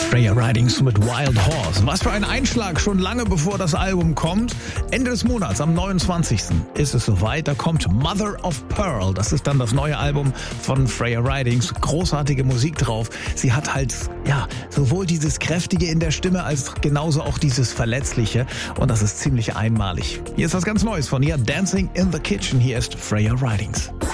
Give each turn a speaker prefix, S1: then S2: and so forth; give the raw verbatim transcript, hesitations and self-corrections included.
S1: Freya Ridings mit Wild Horse. Was für ein Einschlag, schon lange bevor das Album kommt. Ende des Monats, am neunundzwanzigsten ist es soweit. Da kommt Mother of Pearl. Das ist dann das neue Album von Freya Ridings. Großartige Musik drauf. Sie hat halt, ja, sowohl dieses Kräftige in der Stimme als genauso auch dieses Verletzliche. Und das ist ziemlich einmalig. Hier ist was ganz Neues von ihr. Dancing in the Kitchen. Hier ist Freya Ridings.